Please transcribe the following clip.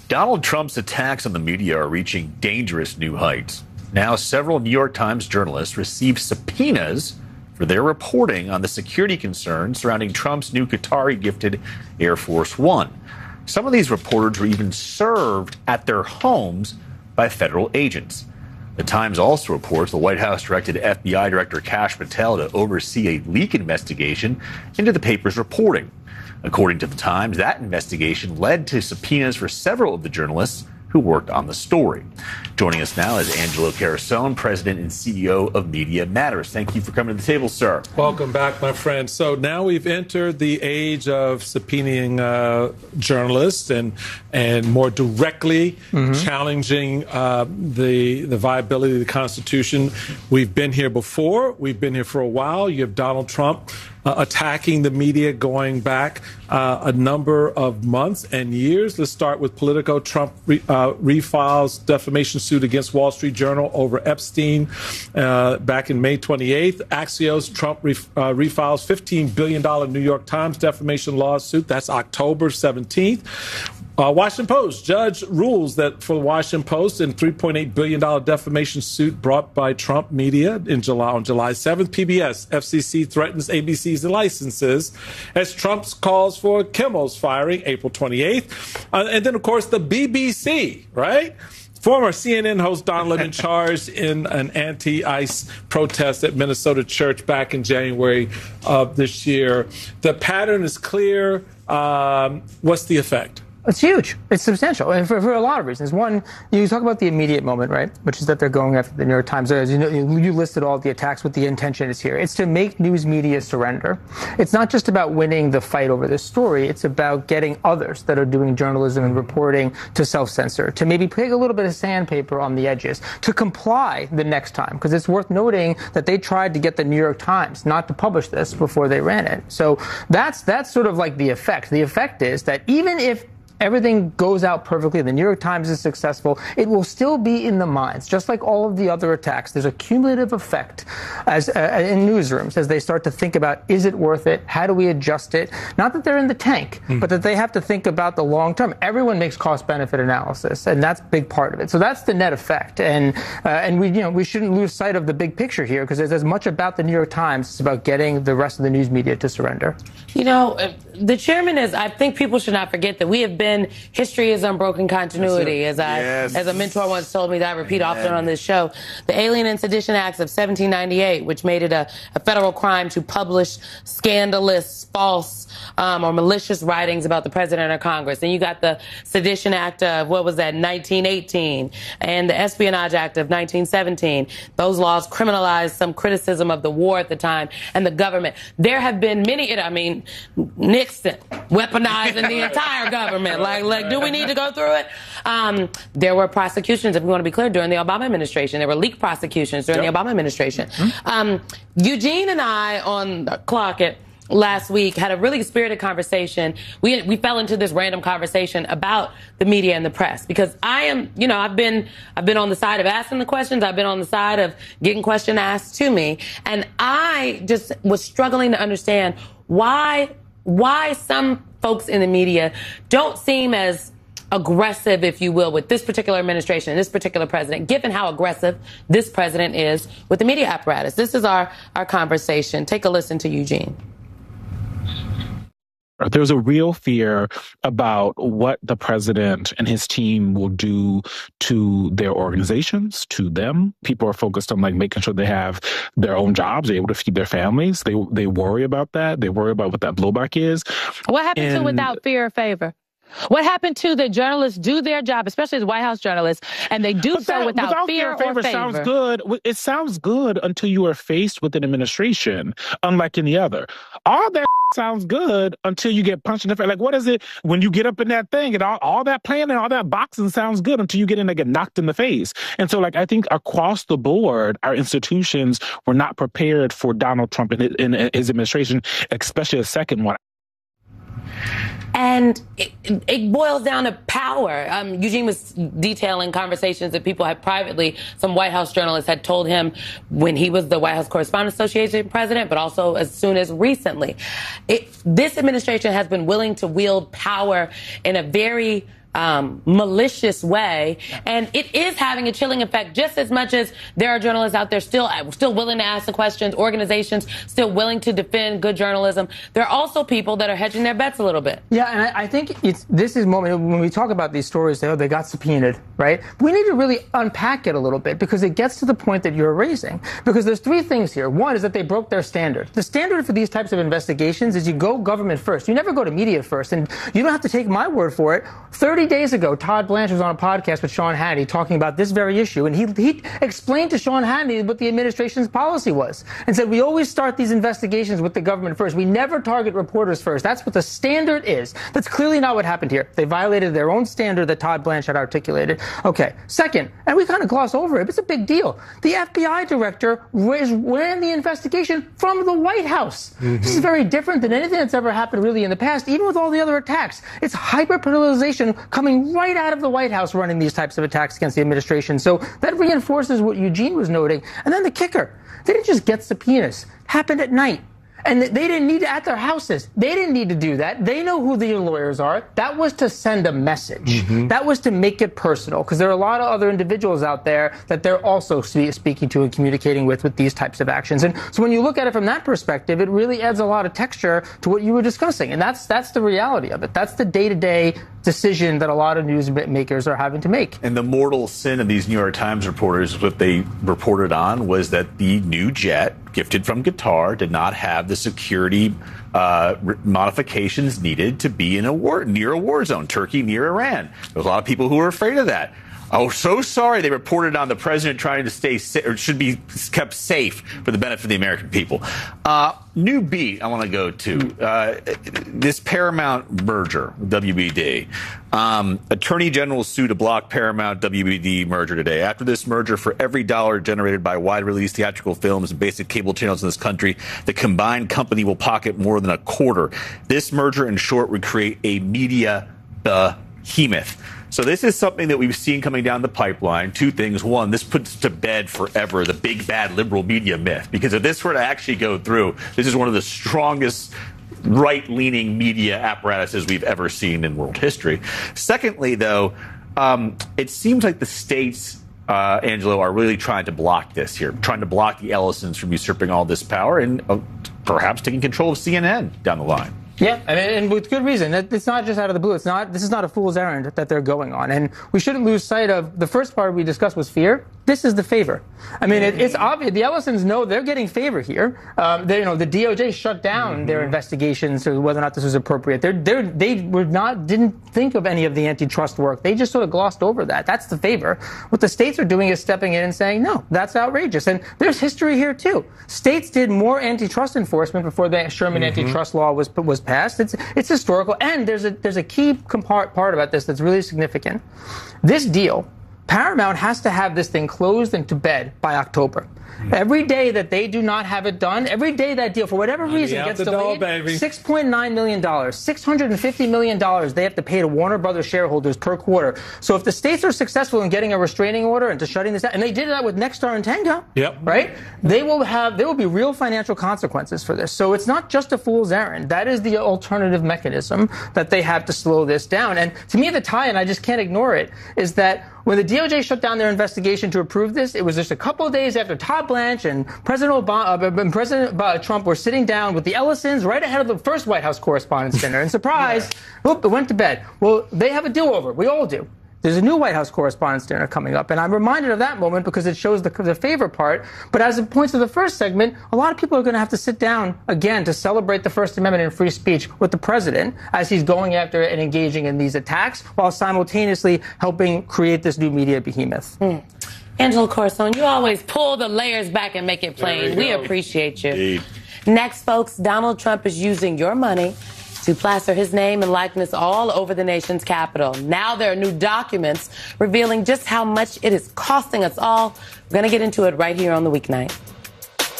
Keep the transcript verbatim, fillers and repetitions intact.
Donald Trump's attacks on the media are reaching dangerous new heights. Now, several New York Times journalists received subpoenas for their reporting on the security concerns surrounding Trump's new Qatari-gifted Air Force One. Some of these reporters were even served at their homes by federal agents. The Times also reports the White House directed F B I Director Kash Patel to oversee a leak investigation into the paper's reporting. According to the Times, that investigation led to subpoenas for several of the journalists who worked on the story. Joining us now is Angelo Carusone, President and C E O of Media Matters. Thank you for coming to the table, sir. Welcome back, my friend. So now we've entered the age of subpoenaing uh, journalists and and more directly mm-hmm. challenging uh, the the viability of the Constitution. We've been here before. We've been here for a while. You have Donald Trump Uh, attacking the media going back uh, a number of months and years. Let's start with Politico. Trump re, uh, refiles defamation suit against Wall Street Journal over Epstein uh, back in May twenty-eighth. Axios, Trump ref, uh, refiles fifteen billion dollars New York Times defamation lawsuit. That's October seventeenth. Uh, Washington Post, judge rules that for the Washington Post and three point eight billion dollars defamation suit brought by Trump Media in July on July seventh. P B S, F C C threatens A B C's licenses as Trump calls for Kimmel's firing April twenty-eighth. Uh, and then, of course, the B B C, right? Former C N N host Don Lemon charged in an anti-ICE protest at Minnesota church back in January of this year. The pattern is clear. Um, what's the effect? It's huge. It's substantial, and for, for a lot of reasons. One, you talk about the immediate moment, right, which is that they're going after the New York Times. As you know, you listed all the attacks. What the intention is here. It's to make news media surrender. It's not just about winning the fight over this story. It's about getting others that are doing journalism and reporting to self-censor, to maybe take a little bit of sandpaper on the edges, to comply the next time. Because it's worth noting that they tried to get the New York Times not to publish this before they ran it. So that's that's sort of like the effect. The effect is that even if everything goes out perfectly, the New York Times is successful, it will still be in the minds, just like all of the other attacks. There's a cumulative effect as uh, in newsrooms as they start to think about, is it worth it? How do we adjust it? Not that they're in the tank, mm. but that they have to think about the long term. Everyone makes cost-benefit analysis, and that's a big part of it. So that's the net effect. And uh, and we you know we shouldn't lose sight of the big picture here, because it's as much about the New York Times as about getting the rest of the news media to surrender. You know, the chairman is, I think people should not forget that we have been history is unbroken continuity, as I, yes. as a mentor once told me that I repeat Amen. often on this show. The Alien and Sedition Acts of seventeen ninety-eight, which made it a, a federal crime to publish scandalous, false, um, or malicious writings about the president or Congress. And you got the Sedition Act of, what was that, nineteen eighteen, and the Espionage Act of nineteen seventeen. Those laws criminalized some criticism of the war at the time and the government. There have been many, I mean, Nixon weaponizing the entire government. Like, like, do we need to go through it? Um, there were prosecutions, if we want to be clear, during the Obama administration. There were leaked prosecutions during yep. the Obama administration. Mm-hmm. Um, Eugene and I on Clock It last week had a really spirited conversation. We we fell into this random conversation about the media and the press, because I am, you know, I've been I've been on the side of asking the questions. I've been on the side of getting questions asked to me, and I just was struggling to understand why why some folks in the media don't seem as aggressive, if you will, with this particular administration and this particular president, given how aggressive this president is with the media apparatus. This is our, our conversation. Take a listen to Eugene. There's a real fear about what the president and his team will do to their organizations, to them. People are focused on like making sure they have their own jobs, they're able to feed their families. They they worry about that. They worry about what that blowback is. What happened and, to without fear or favor? What happened to the journalists do their job, especially the White House journalists, and they do so that, without, without fear, fear or favor? favor? Sounds good. It sounds good until you are faced with an administration, unlike any other. All that sounds good until you get punched in the face. Like, what is it when you get up in that thing and all, all that planning, all that boxing sounds good until you get in and get knocked in the face. And so, like, I think across the board, our institutions were not prepared for Donald Trump and his, and his administration, especially a second one. And it, it boils down to power. Um, Eugene was detailing conversations that people had privately. Some White House journalists had told him when he was the White House Correspondents Association president, but also as soon as recently. It, this administration has been willing to wield power in a very um, malicious way. And it is having a chilling effect just as much as there are journalists out there still, still willing to ask the questions, organizations still willing to defend good journalism. There are also people that are hedging their bets a little bit. Yeah, and I, I think it's this is moment when we talk about these stories, they, oh, they got subpoenaed, right? We need to really unpack it a little bit because it gets to the point that you're raising. Because there's three things here. One is that they broke their standard. The standard for these types of investigations is you go government first. You never go to media first. And you don't have to take my word for it. thirty days ago, Todd Blanche was on a podcast with Sean Hannity talking about this very issue. And he, he explained to Sean Hannity what the administration's policy was and said, we always start these investigations with the government first. We never target reporters first. That's what the standard is. That's clearly not what happened here. They violated their own standard that Todd Blanche had articulated. Okay. Second, and we kind of gloss over it, but it's a big deal. The F B I director ran the investigation from the White House. Mm-hmm. This is very different than anything that's ever happened really in the past, even with all the other attacks. It's hyper-polarization coming right out of the White House running these types of attacks against the administration. So that reinforces what Eugene was noting. And then the kicker, they didn't just get subpoenas. It happened at night. And they didn't need to, at their houses. They didn't need to do that. They know who their lawyers are. That was to send a message. Mm-hmm. That was to make it personal, because there are a lot of other individuals out there that they're also speaking to and communicating with with these types of actions. And so when you look at it from that perspective, it really adds a lot of texture to what you were discussing. And that's that's the reality of it. That's the day-to-day decision that a lot of newsmakers are having to make. And the mortal sin of these New York Times reporters, what they reported on was that the new jet gifted from Qatar did not have the security uh, modifications needed to be in a war, near a war zone, Turkey near Iran. There's a lot of people who are afraid of that. Oh, so sorry they reported on the president trying to stay sa- or should be kept safe for the benefit of the American people. Uh, new beat I want to go to. Uh, this Paramount merger, W B D. Um, Attorney General sued to block Paramount W B D merger today. After this merger, for every dollar generated by wide-release theatrical films and basic cable channels in this country, the combined company will pocket more than a quarter. This merger, in short, would create a media behemoth. So this is something that we've seen coming down the pipeline. Two things. One, this puts to bed forever the big, bad liberal media myth. Because if this were to actually go through, this is one of the strongest right-leaning media apparatuses we've ever seen in world history. Secondly, though, um, it seems like the states, uh, Angelo, are really trying to block this here, trying to block the Ellisons from usurping all this power and uh, perhaps taking control of C N N down the line. Yeah, and, and with good reason. It's not just out of the blue. It's not. This is not a fool's errand that they're going on. And we shouldn't lose sight of the first part we discussed was fear. This is the favor. I mean, it, it's obvious. The Ellisons know they're getting favor here. Um, they, you know, the D O J shut down mm-hmm. their investigations to whether or not this was appropriate. They're, they're, they were not didn't think of any of the antitrust work. They just sort of glossed over that. That's the favor. What the states are doing is stepping in and saying, no, that's outrageous. And there's history here too. States did more antitrust enforcement before the Sherman mm-hmm. antitrust law was was passed. It's it's historical, and there's a there's a key compart part about this that's really significant. This deal, Paramount has to have this thing closed and to bed by October. Every day that they do not have it done, every day that deal, for whatever reason, gets delayed, six point nine million dollars, six hundred fifty million dollars they have to pay to Warner Brothers shareholders per quarter. So if the states are successful in getting a restraining order and to shutting this down, and they did that with Nexstar and Tango, yep. right? They will have, there will be real financial consequences for this. So it's not just a fool's errand. That is the alternative mechanism that they have to slow this down. And to me, the tie-in, I just can't ignore it, is that when the D O J shut down their investigation to approve this, it was just a couple of days after Todd Blanche and President Obama, uh, and President uh, Trump were sitting down with the Ellisons right ahead of the first White House Correspondents' Dinner. And surprise, yeah. whoop, it went to bed. Well, they have a do-over. We all do. There's a new White House Correspondents' Dinner coming up, and I'm reminded of that moment because it shows the, the favor part. But as it points to the first segment, a lot of people are going to have to sit down again to celebrate the First Amendment and free speech with the president as he's going after and engaging in these attacks while simultaneously helping create this new media behemoth. Mm. Angelo Corson, you always pull the layers back and make it plain. We, we appreciate you. Indeed. Next, folks, Donald Trump is using your money to plaster his name and likeness all over the nation's capital. Now there are new documents revealing just how much it is costing us all. We're going to get into it right here on The Weeknight.